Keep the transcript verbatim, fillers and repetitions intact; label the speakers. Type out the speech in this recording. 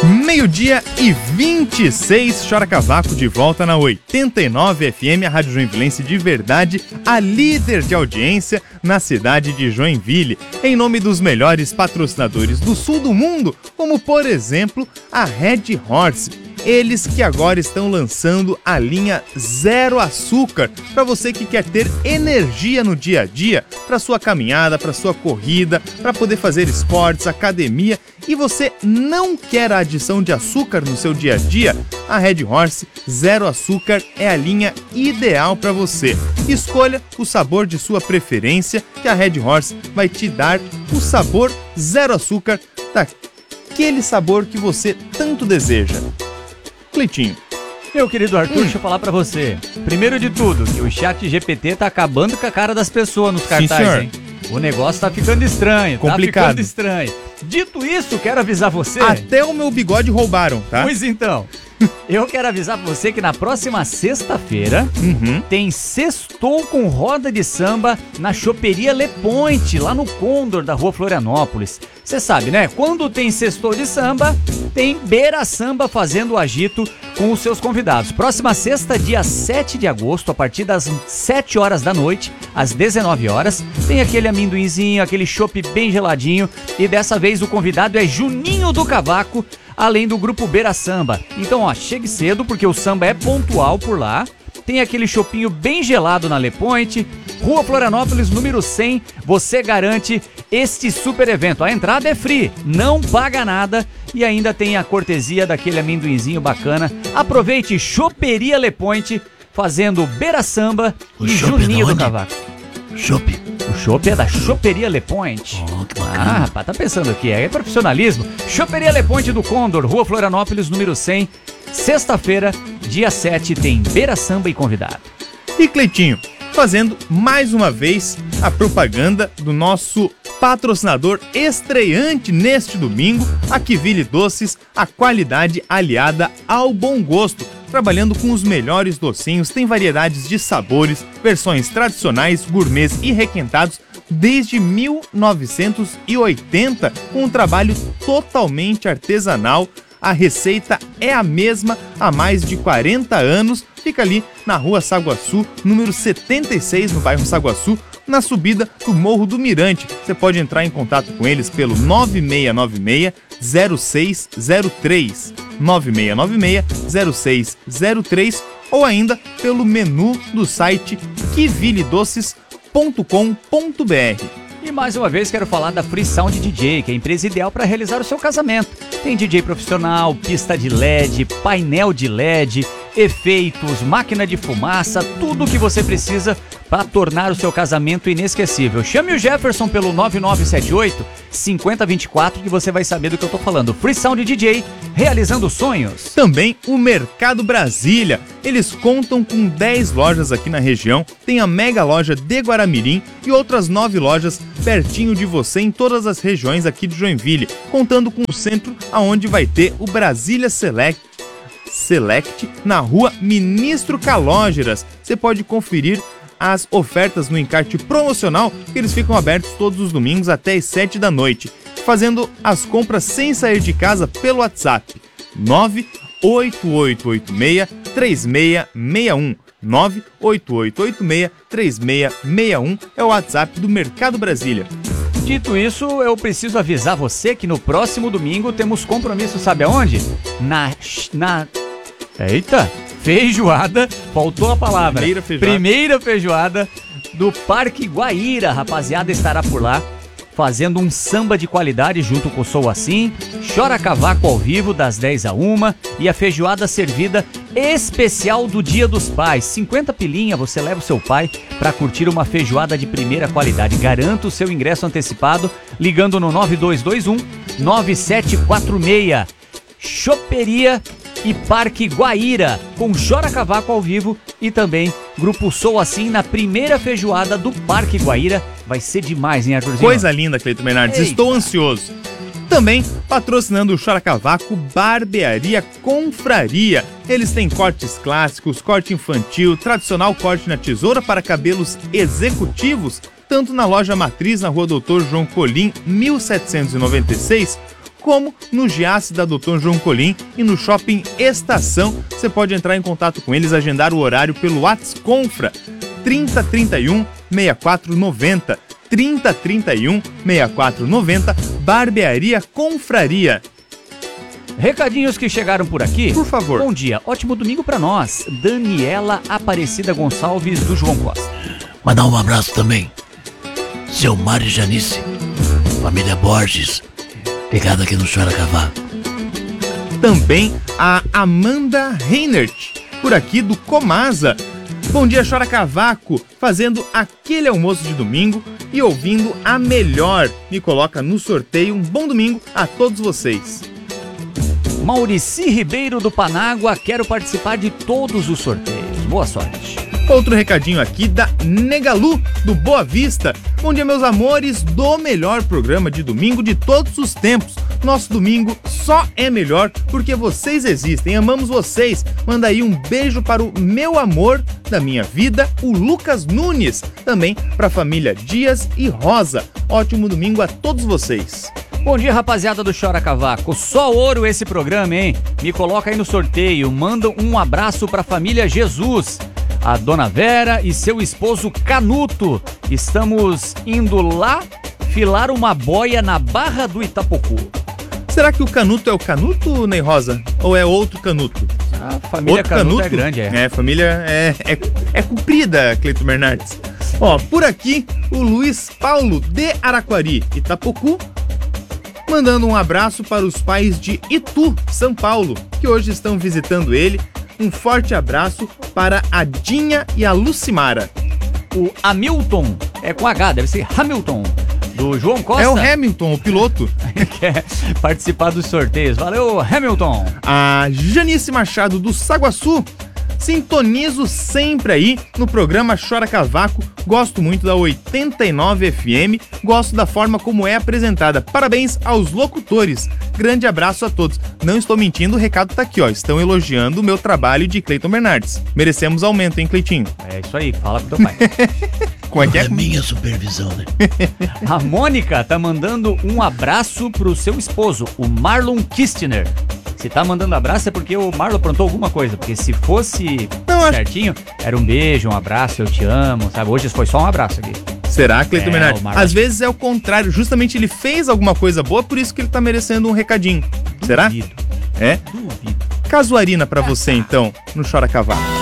Speaker 1: Meio-dia e vinte e seis, Chora Cavaco de volta na oitenta e nove F M, a Rádio Joinvilense de verdade, a líder de audiência na cidade de Joinville, em nome dos melhores patrocinadores do sul do mundo, como por exemplo a Red Horse. Eles que agora estão lançando a linha Zero Açúcar, para você que quer ter energia no dia a dia, para sua caminhada, para sua corrida, para poder fazer esportes, academia, e você não quer a adição de açúcar no seu dia a dia, a Red Horse Zero Açúcar é a linha ideal para você. Escolha o sabor de sua preferência, que a Red Horse vai te dar o sabor zero açúcar, daquele sabor que você tanto deseja. Cleitinho.
Speaker 2: Meu querido Arthur,
Speaker 1: hum.
Speaker 2: deixa eu falar pra você. Primeiro de tudo, que o chat G P T tá acabando com a cara das pessoas nos cartazes,
Speaker 1: Sim,
Speaker 2: hein? O negócio tá ficando estranho,
Speaker 1: complicado.
Speaker 2: Tá ficando estranho. Dito isso, quero avisar você...
Speaker 1: Até o meu bigode roubaram, tá?
Speaker 2: Pois então, eu quero avisar você que na próxima sexta-feira
Speaker 1: uhum.
Speaker 2: tem Sextou com Roda de Samba na Choperia Le Point, lá no Condor da Rua Florianópolis. Você sabe, né? Quando tem Sextou de Samba, tem Beira Samba fazendo o agito com os seus convidados. Próxima sexta, dia sete de agosto, a partir das sete horas da noite, às dezenove horas, tem aquele amendoinzinho, aquele chopp bem geladinho, e dessa vez o convidado é Juninho do Cavaco, além do grupo Beira Samba. Então, ó, chegue cedo, porque o samba é pontual por lá. Tem aquele chopinho bem gelado na Le Point, Rua Florianópolis, número cem. Você garante este super evento. A entrada é free, não paga nada e ainda tem a cortesia daquele amendoinzinho bacana. Aproveite, Choperia Le Point, fazendo Beira Samba
Speaker 3: o
Speaker 2: e Juninho do Cavaco.
Speaker 3: Chopp.
Speaker 2: O chopp é da Choperia Le Point.
Speaker 3: Oh, que bacana.
Speaker 2: Ah, rapaz, tá pensando o quê? É profissionalismo. Choperia Le Point do Condor, Rua Florianópolis, número cem. Sexta-feira, dia sete, tem Beira Samba e convidado.
Speaker 1: E Cleitinho, fazendo mais uma vez a propaganda do nosso patrocinador estreante neste domingo, a Kivili Doces, a qualidade aliada ao bom gosto. Trabalhando com os melhores docinhos, tem variedades de sabores, versões tradicionais, gourmets e requentados desde mil novecentos e oitenta, com um trabalho totalmente artesanal. A receita é a mesma há mais de quarenta anos, fica ali na Rua Saguaçu, número setenta e seis, no bairro Saguaçu, na subida do Morro do Mirante. Você pode entrar em contato com eles pelo nove seis nove seis, zero seis zero três, nove seis nove seis, zero seis zero três, ou ainda pelo menu do site kivili doces ponto com ponto b r.
Speaker 2: E mais uma vez quero falar da Free Sound D J, que é a empresa ideal para realizar o seu casamento. Tem D J profissional, pista de L E D, painel de L E D, efeitos, máquina de fumaça, tudo o que você precisa para tornar o seu casamento inesquecível. Chame o Jefferson pelo nove nove sete oito, cinco zero dois quatro que você vai saber do que eu tô falando. Free Sound D J, realizando sonhos.
Speaker 1: Também o Mercado Brasília. Eles contam com dez lojas aqui na região, tem a mega loja de Guaramirim e outras nove lojas pertinho de você em todas as regiões aqui de Joinville, contando com o centro aonde vai ter o Brasília Select Select na Rua Ministro Calógeras. Você pode conferir as ofertas no encarte promocional, que eles ficam abertos todos os domingos até as sete da noite, fazendo as compras sem sair de casa pelo WhatsApp nove oito oito oito seis, três seis seis um. nove oito oito oito seis, três seis seis um é o WhatsApp do Mercado Brasília.
Speaker 2: Dito isso, eu preciso avisar você que no próximo domingo temos compromisso, sabe aonde? Na... na... Eita! Feijoada, faltou a palavra.
Speaker 1: Primeira feijoada.
Speaker 2: Primeira feijoada do Parque Guaíra. Rapaziada, estará por lá fazendo um samba de qualidade junto com o Sou Assim, Chora Cavaco ao vivo das dez a uma e a feijoada servida especial do Dia dos Pais. cinquenta pilinha, você leva o seu pai para curtir uma feijoada de primeira qualidade. Garanta o seu ingresso antecipado ligando no nove dois dois um, nove sete quatro seis. Choperia e Parque Guaíra, com Chora Cavaco ao vivo e também Grupo Sou Assim na primeira feijoada do Parque Guaíra. Vai ser demais, hein, Arthurzinho?
Speaker 1: Coisa linda, Cleiton Bernardes.
Speaker 2: Eita.
Speaker 1: Estou ansioso. Também patrocinando o Chora Cavaco, Barbearia Confraria. Eles têm cortes clássicos, corte infantil, tradicional corte na tesoura para cabelos executivos, tanto na loja matriz na Rua Doutor João Colim, mil setecentos e noventa e seis, como no Giasse da doutor João Colim e no Shopping Estação. Você pode entrar em contato com eles, agendar o horário pelo WhatsApp Confra trinta, trinta e um, sessenta e quatro, noventa, trinta, trinta e um, sessenta e quatro, noventa, Barbearia Confraria.
Speaker 2: Recadinhos que chegaram por aqui.
Speaker 1: Por favor.
Speaker 2: Bom dia, ótimo domingo pra nós. Daniela Aparecida Gonçalves do João Costa.
Speaker 3: Mandar um abraço também. Seu Mário Janice, família Borges, ligado aqui no Chora Cavalo.
Speaker 1: Também a Amanda Reinert, por aqui do Comasa. Bom dia, Chora Cavaco, fazendo aquele almoço de domingo e ouvindo a melhor. Me coloca no sorteio. Um bom domingo a todos vocês.
Speaker 2: Maurici Ribeiro do Panágua, quero participar de todos os sorteios. Boa sorte.
Speaker 1: Outro recadinho aqui da Negalu, do Boa Vista. Bom dia, meus amores, do melhor programa de domingo de todos os tempos. Nosso domingo só é melhor porque vocês existem, amamos vocês. Manda aí um beijo para o meu amor da minha vida, o Lucas Nunes. Também para a família Dias e Rosa. Ótimo domingo a todos vocês.
Speaker 2: Bom dia, rapaziada do Chora Cavaco. Só ouro esse programa, hein? Me coloca aí no sorteio. Manda um abraço pra família Jesus. A dona Vera e seu esposo Canuto. Estamos indo lá filar uma boia na Barra do Itapocu.
Speaker 1: Será que o Canuto é o Canuto, Ney Rosa? Ou é outro Canuto?
Speaker 2: A família
Speaker 1: outro
Speaker 2: Canuto,
Speaker 1: Canuto
Speaker 2: é grande, é.
Speaker 1: É, a família é, é, é comprida, Cleiton Bernardes. Ó, por aqui, o Luiz Paulo de Araquari, Itapocu, mandando um abraço para os pais de Itu, São Paulo, que hoje estão visitando ele. Um forte abraço para a Dinha e a Lucimara.
Speaker 2: O Hamilton, é com H, deve ser Hamilton, do João Costa.
Speaker 1: É o Hamilton, o piloto.
Speaker 2: Quer participar dos sorteios. Valeu, Hamilton.
Speaker 1: A Janice Machado do Saguaçu. Sintonizo sempre aí no programa Chora Cavaco. Gosto muito da oitenta e nove F M. Gosto da forma como é apresentada. Parabéns aos locutores. Grande abraço a todos. Não estou mentindo, o recado tá aqui, ó. Estão elogiando o meu trabalho de Cleiton Bernardes. Merecemos aumento, hein, Cleitinho?
Speaker 2: É isso aí, fala com teu pai.
Speaker 1: Como é que é?
Speaker 3: É minha supervisão, né?
Speaker 2: A Mônica tá mandando um abraço pro seu esposo, o Marlon Kistner. Se tá mandando abraço é porque o Marlon aprontou alguma coisa, porque se fosse
Speaker 1: Não,
Speaker 2: certinho, acho... era um beijo, um abraço, eu te amo, sabe? Hoje foi só um abraço aqui.
Speaker 1: Será, Cleiton
Speaker 2: É,
Speaker 1: Bernardes?
Speaker 2: o Marlon.
Speaker 1: Às vezes é o contrário, justamente ele fez alguma coisa boa, por isso que ele tá merecendo um recadinho. Será?
Speaker 2: Duvido,
Speaker 1: É?
Speaker 2: duvido.
Speaker 1: Casuarina pra você então, no Chora Cavaco.